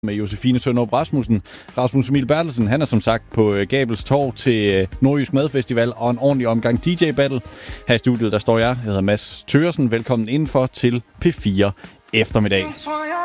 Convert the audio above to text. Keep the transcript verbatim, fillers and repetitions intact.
med Josefine Sønderup Rasmussen. Rasmus Emil Bertelsen, han er som sagt på Gabels Torv til Nordjysk Madfestival og en ordentlig omgang D J-battle. Her i studiet, der står jeg. Jeg hedder Mads Thøgersen. Velkommen indenfor til P fire eftermiddag.